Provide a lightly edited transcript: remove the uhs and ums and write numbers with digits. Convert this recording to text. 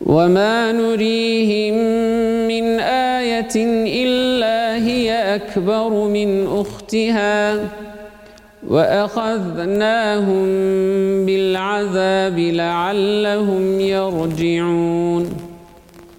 وما نريهم من آية إلا هي أكبر من أختها وأخذناهم بالعذاب لعلهم يرجعون.